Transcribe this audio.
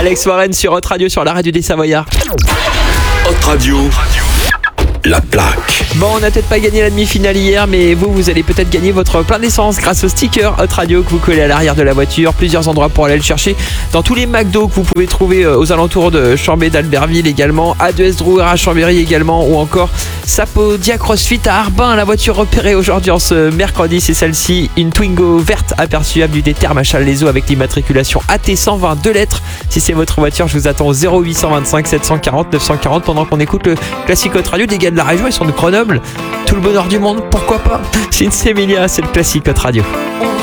Alex Warren sur Hot Radio, sur la radio des Savoyards. Hot Radio, la plaque. Bon, on n'a peut-être pas gagné la demi-finale hier, mais vous allez peut-être gagner votre plein d'essence grâce au sticker Hot Radio que vous collez à l'arrière de la voiture. Plusieurs endroits pour aller le chercher. Dans tous les McDo que vous pouvez trouver aux alentours de Chambé, d'Albertville également, A2S Drouer à Chambéry également, ou encore Sapodia CrossFit à Arbin. La voiture repérée aujourd'hui en ce mercredi, c'est celle-ci, une Twingo verte aperçue avenue des Termes à Challes-les-Eaux avec l'immatriculation AT120 2 lettres. Si c'est votre voiture, je vous attends au 0825 740 940 pendant qu'on écoute le classique Hot Radio. Les gars de la région, ils sont de Grenoble. Tout le bonheur du monde, pourquoi pas. Vince Emilia, c'est le classique Hot Radio.